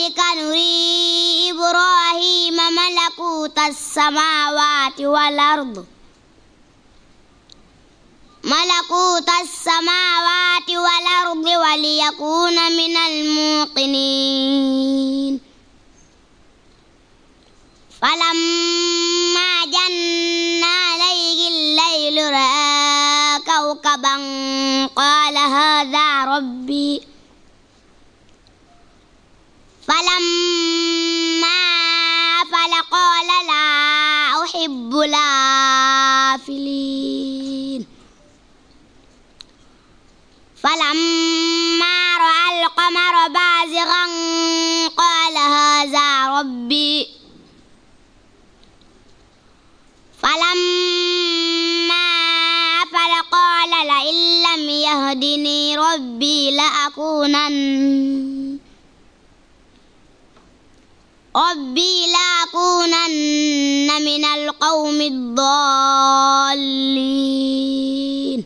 كذلك نري إبراهيم ملكوت السماوات والأرض وليكون من الموقنين فلما جن عليه الليل رأى كوكبا قال هذا ربي فلما أفل قال لا أحب الآفلين فلما رأى القمر بازغا قال هذا ربي فلما أفل قال لئن لم يهدني ربي لأكونن من القوم الضالين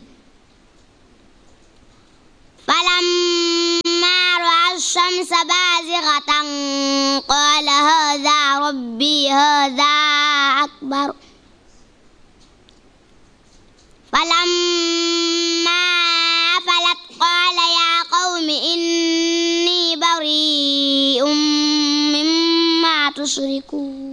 فلما رأى الشمس بازغة قال هذا ربي هذا أكبر فلما أفلت قال يا قوم إني بريء مما تشركون